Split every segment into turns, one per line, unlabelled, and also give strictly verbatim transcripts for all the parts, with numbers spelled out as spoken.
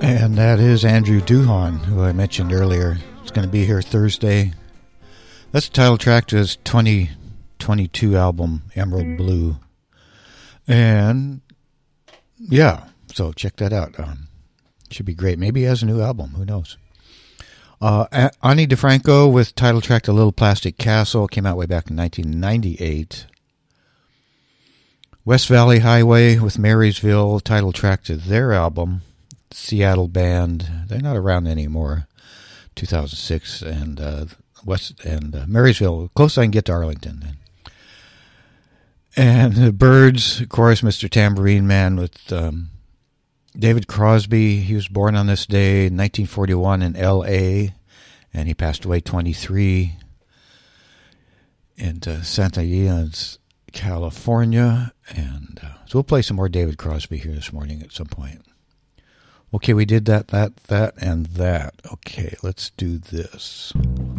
And that is Andrew Duhon, who I mentioned earlier. It's going to be here Thursday. That's the title track to his twenty twenty-two album, Emerald Blue. And, yeah, so check that out. Um, should be great. Maybe he has a new album. Who knows? Uh, Ani DeFranco with title track to Little Plastic Castle. Came out way back in nineteen ninety-eight. West Valley Highway with Marysville, title track to their album, Seattle Band. They're not around anymore. two thousand six, and uh, West and uh, Marysville, close I can get to Arlington. And the Byrds, of course, Mister Tambourine Man with um, David Crosby. He was born on this day in nineteen forty-one in L A, and he passed away twenty-three in uh, Santa Ynez, California. And uh, so we'll play some more David Crosby here this morning at some point. Okay, we did that, that, that, and that. Okay, let's do this.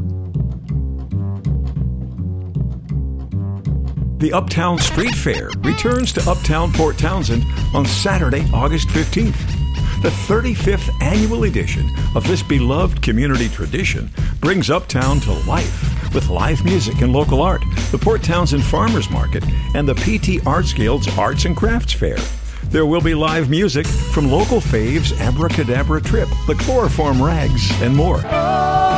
The Uptown Street Fair returns to Uptown Port Townsend on Saturday, August fifteenth. The thirty-fifth annual edition of this beloved community tradition brings Uptown to life with live music and local art, the Port Townsend Farmers Market, and the P T Arts Guild's Arts and Crafts Fair. There will be live music from local faves Abracadabra Trip, the Chloroform Rags, and more.